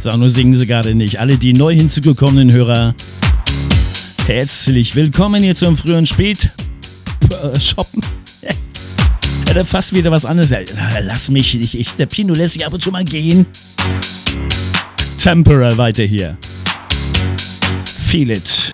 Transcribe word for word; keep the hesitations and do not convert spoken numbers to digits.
So, nur singen sie gerade nicht. Alle die neu hinzugekommenen Hörer, herzlich willkommen hier zum frühen Spät äh, Shoppen. Ja, fast wieder was anderes. Ja, lass mich, ich, ich, der Pino lässt sich ab und zu mal gehen. Temporal weiter hier. Feel it.